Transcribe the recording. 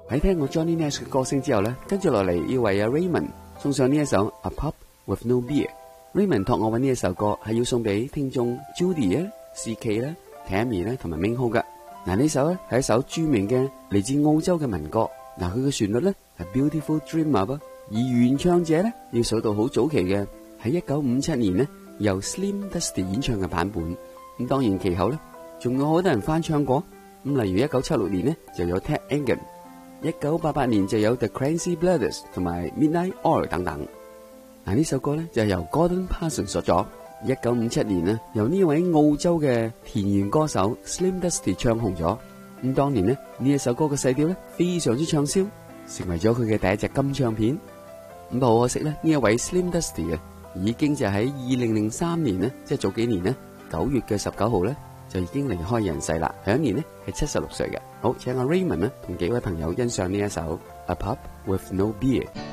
喺聽過 Johnny Nash 嘅歌聲之後呢，跟住落嚟要為阿 Raymond 送上呢一首 A Pub With No Beer。Raymond 託我揾呢一首歌係要送俾聽眾 Judy 啊、CK 啦、Tammy 啦同埋 Minho 噶。嗱，呢首咧係一首著名嘅嚟自澳洲嘅民歌。嗱，佢嘅旋律咧係 Beautiful Dream 啊噃，而原唱者咧要數到好早期嘅，喺1957年呢由 Slim Dusty 演唱嘅版本。咁當然其後咧仲有好多人翻唱過。咁例如1976年呢就有 Ted Egan，1988年就有 The Clancy Brothers 同埋 Midnight Oil 等等。嗱，呢首歌咧就係由 Gordon Parsons 所作。1957年呢由呢位澳洲嘅田園歌手 Slim Dusty 唱紅咗。咁當年呢一首歌嘅細調咧非常之暢銷，成為咗佢嘅第一隻金唱片。咁好可惜咧，呢一位 Slim Dusty 啊，已經就喺2003年呢，即係早幾年呢9月嘅19號咧就已經離開人世啦，享年呢係76歲嘅。好，請阿 Raymond 呢同幾位朋友欣賞呢一首 A Pub With No Beer。